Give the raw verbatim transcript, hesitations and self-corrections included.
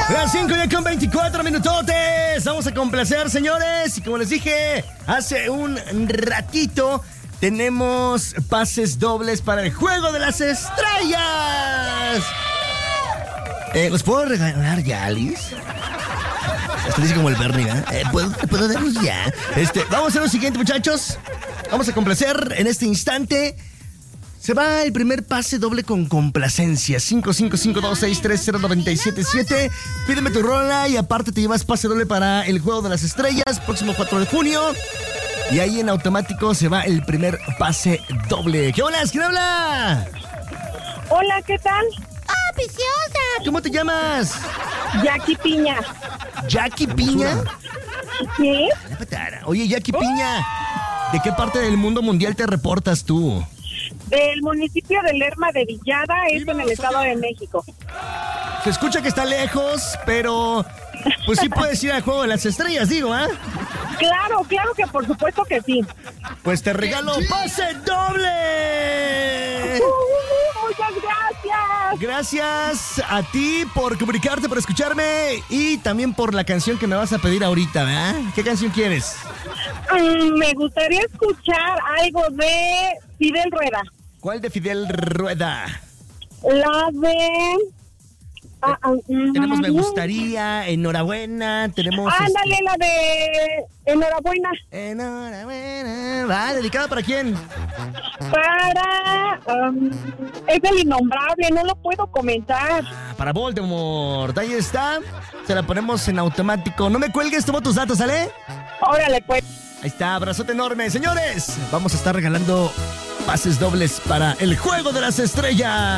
Las cinco ya con veinticuatro minutotes. Vamos a complacer, señores. Y como les dije hace un ratito, tenemos pases dobles para el Juego de las Estrellas. Eh, ¿Los puedo regalar ya, Alice? Esto dice como el Bernie, ¿verdad? Eh, ¿puedo, ¿Puedo darlos ya? Este, vamos a hacer lo siguiente, muchachos. Vamos a complacer en este instante. Se va el primer pase doble con complacencia. cinco cinco cinco dos seis tres cero nueve siete siete. Pídeme tu rola y aparte te llevas pase doble para el Juego de las Estrellas, próximo cuatro de junio. Y ahí en automático se va el primer pase doble. ¿Qué hola? ¿Quién habla? Hola, ¿qué tal? ¡Ah, preciosa! ¿Cómo te llamas? Jackie Piña. ¿Jackie Piña? ¿Sí? La patara. Oye, Jackie Piña, ¿de qué parte del mundo mundial te reportas tú? Del municipio de Lerma de Villada, es en el Estado de México. Se escucha que está lejos, pero pues sí puedes ir al Juego de las Estrellas, digo, ¿ah? ¿eh? Claro, claro que por supuesto que sí. Pues te regalo pase doble. Uh, muchas gracias. Gracias a ti por comunicarte, por escucharme y también por la canción que me vas a pedir ahorita, ¿verdad? ¿Qué canción quieres? Mm, me gustaría escuchar algo de Fidel Rueda. ¿Cuál de Fidel Rueda? La de... Ah, ah, Tenemos Me mm, Gustaría, Enhorabuena, tenemos... Ándale, este... la de Enhorabuena. Enhorabuena. ¿Va? ¿Dedicada para quién? Para... Um, es el innombrable, no lo puedo comentar. Ah, para Voldemort. Ahí está. Se la ponemos en automático. No me cuelgues, tomo tus datos, ¿sale? Órale, pues. Ahí está, abrazote enorme. Señores, vamos a estar regalando pases dobles para el Juego de las Estrellas.